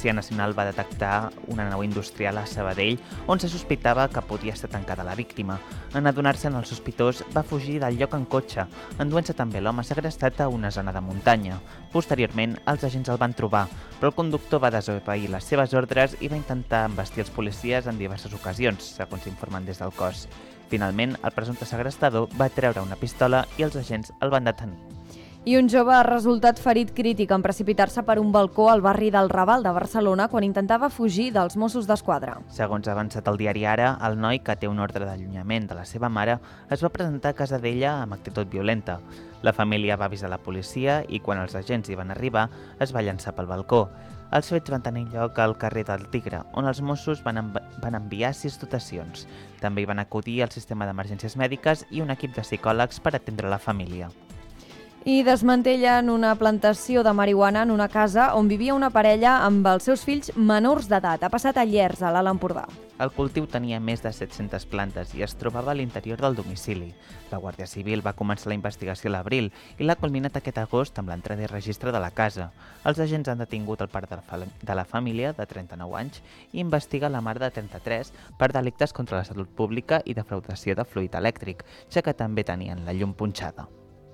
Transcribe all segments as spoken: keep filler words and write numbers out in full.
Policia Nacional va detectar una nau industrial a Sabadell on se sospitava que podia estar tancada la víctima. En adonar-se'n, el sospitós va fugir del lloc en cotxe, enduent-se també l'home segrestat a una zona de muntanya. Posteriorment, els agents el van trobar, però el conductor va desobeir les seves ordres i va intentar embestir els policies en diverses ocasions, segons informen des del cos. Finalment, el presumpte segrestador va treure una pistola i els agents el van detenir. I un jove ha resultat ferit crític en precipitar-se per un balcó al barri del Raval de Barcelona quan intentava fugir dels Mossos d'Esquadra. Segons ha avançat el diari Ara, el noi, que té un ordre d'allunyament de la seva mare, es va presentar a casa d'ella amb actitud violenta. La família va avisar la policia i quan els agents hi van arribar es va llançar pel balcó. Els fets van tenir lloc al carrer del Tigre, on els Mossos van, env van enviar sis dotacions. També hi van acudir el sistema d'emergències mèdiques i un equip de psicòlegs per atendre la família. I desmantellen una plantació de marihuana en una casa on vivia una parella amb els seus fills menors d'edat. Ha passat a Llers, a l'Alt Empordà. El cultiu tenia més de set-centes plantes i es trobava a l'interior del domicili. La Guàrdia Civil va començar la investigació a l'abril i l'ha culminat aquest agost amb l'entrada i registre de la casa. Els agents han detingut el pare de la, de la família, de trenta-nou anys, i investiga la mare de trenta-tres per delictes contra la salut pública i defraudació de fluid elèctric, ja que també tenien la llum punxada.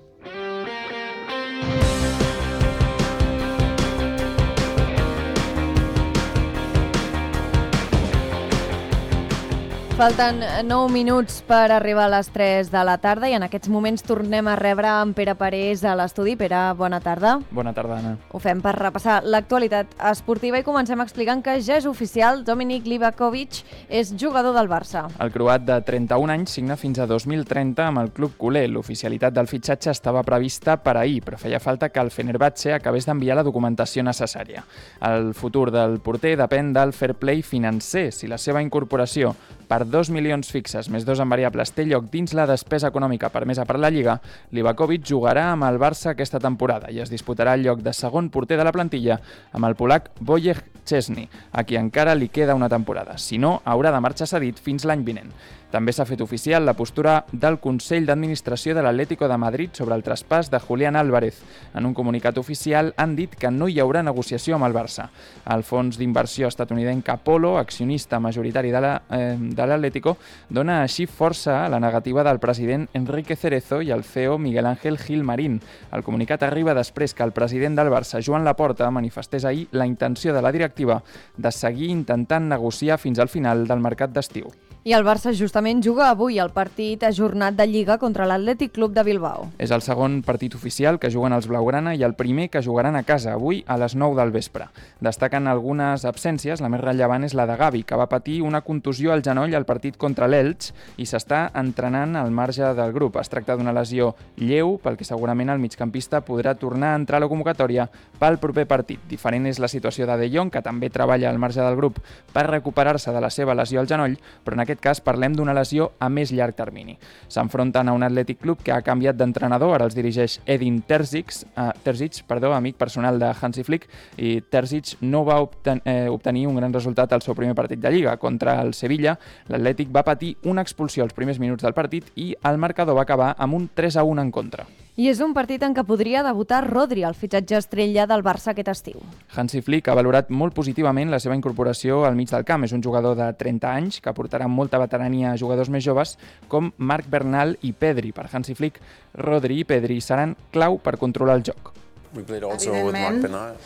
Falten nou minuts per arribar a les tres de la tarda i en aquests moments tornem a rebre en Pere Parés a l'estudi. Pere, bona tarda. Bona tarda, Anna. Ho fem per repassar l'actualitat esportiva i comencem explicant que ja és oficial, Dominik Livakovic és jugador del Barça. El croat de trenta-un anys signa fins a dos mil trenta amb el club culer. L'oficialitat del fitxatge estava prevista per ahir, però feia falta que el Fenerbahçe acabés d'enviar la documentació necessària. El futur del porter depèn del fair play financer. Si la seva incorporació per dos milions fixes més dos en variables té lloc dins la despesa econòmica permesa per la Lliga, Livakovic jugarà amb el Barça aquesta temporada i es disputarà el lloc de segon porter de la plantilla amb el polac Wojciech Szczesny, a qui encara li queda una temporada. Si no, haurà de marxar cedit fins l'any vinent. També s'ha fet oficial la postura del Consell d'Administració de l'Atlético de Madrid sobre el traspàs de Julián Álvarez. En un comunicat oficial han dit que no hi haurà negociació amb el Barça. El fons d'inversió estatunidenc Apollo, accionista majoritari de l'Atlético, dona així força a la negativa del president Enrique Cerezo i el C E O Miguel Ángel Gil Marín. El comunicat arriba després que el president del Barça, Joan Laporta, manifestés ahir la intenció de la directiva de seguir intentant negociar fins al final del mercat d'estiu. I el Barça justament juga avui el partit ajornat de Lliga contra l'Atlètic Club de Bilbao. És el segon partit oficial que juguen els blaugrana i el primer que jugaran a casa avui a les nou del vespre. Destaquen algunes absències, la més rellevant és la de Gavi, que va patir una contusió al genoll al partit contra l'Elx i s'està entrenant al marge del grup. Es tracta d'una lesió lleu, pel que segurament el migcampista podrà tornar a entrar a la convocatòria pel proper partit. Diferent és la situació de De Jong, que també treballa al marge del grup per recuperar-se de la seva lesió al genoll, però en aquest cas parlem d'una lesió a més llarg termini. S'enfronten a un Atlètic Club que ha canviat d'entrenador, ara els dirigeix Edin Terzic, eh, Terzic, perdó, amic personal de Hansi Flick, i Terzic no va obten eh, obtenir un gran resultat al seu primer partit de Lliga. Contra el Sevilla, l'Atlètic va patir una expulsió als primers minuts del partit i el marcador va acabar amb un tres a un en contra. I és un partit en què podria debutar Rodri, el fitxatge estrella del Barça aquest estiu. Hansi Flick ha valorat molt positivament la seva incorporació al mig del camp. És un jugador de trenta anys que aportarà molta veterania a jugadors més joves com Marc Bernal i Pedri. Per Hansi Flick, Rodri i Pedri seran clau per controlar el joc. Evidentment,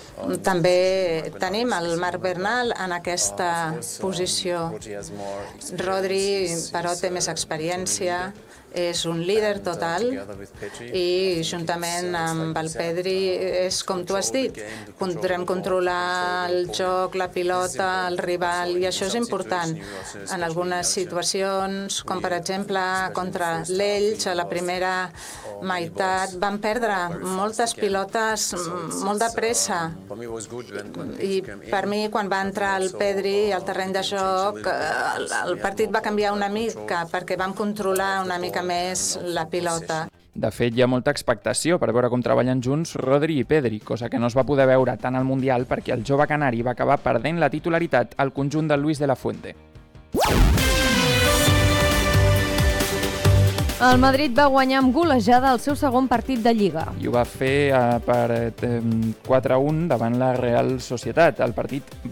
també tenim el Marc Bernal en aquesta posició. Rodri, però, té més experiència, és un líder total i juntament amb el Pedri és com tu has dit, podrem controlar el joc, la pilota, el rival i això és important. En algunes situacions, com per exemple contra l'Elx, a la primera meitat, van perdre moltes pilotes molt de pressa i per mi quan va entrar el Pedri al terreny de joc el partit va canviar una mica perquè vam controlar una mica més la pilota. De fet, hi ha molta expectació per veure com treballen junts Rodri i Pedri, cosa que no es va poder veure tant al Mundial perquè el jove canari va acabar perdent la titularitat al conjunt de Luis de la Fuente. El Madrid va guanyar amb golejada el seu segon partit de Lliga. I ho va fer eh, per eh, quatre a un davant la Real Societat. El partit